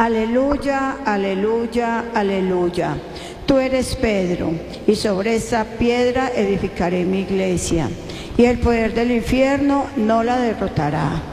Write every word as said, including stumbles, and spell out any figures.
Aleluya, aleluya, aleluya. Tú eres Pedro, y sobre esta piedra edificaré mi iglesia, y el poder del infierno no la derrotará.